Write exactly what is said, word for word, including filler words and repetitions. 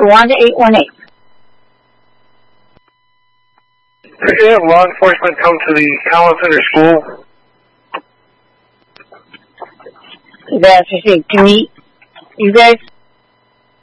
Rwanda eight one eight. Could you have law enforcement come to the Collins Center school? That's to say, to meet you guys?